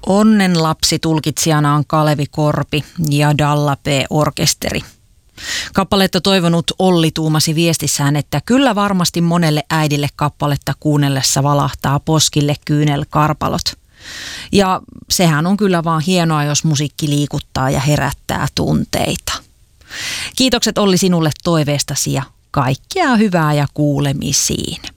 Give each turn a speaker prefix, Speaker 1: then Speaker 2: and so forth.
Speaker 1: Onnen lapsi tulkitsijana on Kalevi Korpi ja Dalla P-orkesteri. Kappaletta toivonut Olli tuumasi viestissään, että kyllä varmasti monelle äidille kappaletta kuunnellessa valahtaa poskille kyynelkarpalot. Ja sehän on kyllä vaan hienoa, jos musiikki liikuttaa ja herättää tunteita. Kiitokset Olli sinulle toiveestasi ja kaikkea hyvää ja kuulemisiin.